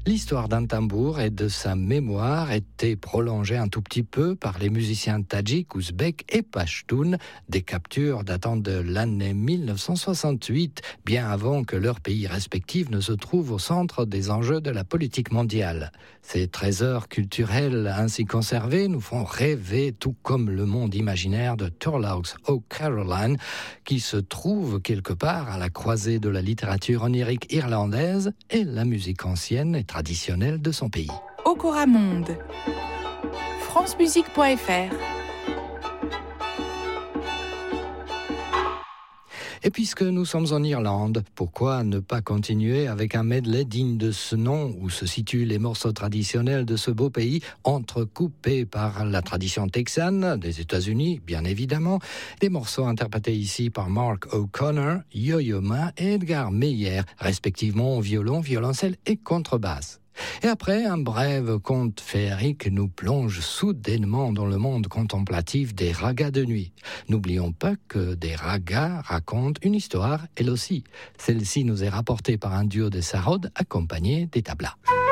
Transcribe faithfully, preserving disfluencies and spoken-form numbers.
L'histoire d'un tambour et de sa mémoire était prolongée un tout petit peu par les musiciens tadjiks, ouzbeks et pachtoun, des captures datant de l'année mille neuf cent soixante-huit, bien avant que leurs pays respectifs ne se trouvent au centre des enjeux de la politique mondiale. Ces trésors culturels ainsi conservés nous font rêver, tout comme le monde imaginaire de Turlough's O'Caroline, qui se trouve quelque part à la croisée de la littérature onirique irlandaise et la musique ancienne et traditionnelle de son pays. Okora Monde, france musique point f r. Et puisque nous sommes en Irlande, pourquoi ne pas continuer avec un medley digne de ce nom où se situent les morceaux traditionnels de ce beau pays, entrecoupés par la tradition texane des États-Unis, bien évidemment, des morceaux interprétés ici par Mark O'Connor, Yo-Yo Ma et Edgar Meyer, respectivement au violon, violoncelle et contrebasse. Et après, un bref conte féerique nous plonge soudainement dans le monde contemplatif des ragas de nuit. N'oublions pas que des ragas racontent une histoire, elle aussi. Celle-ci nous est rapportée par un duo de sarod accompagné des tablas.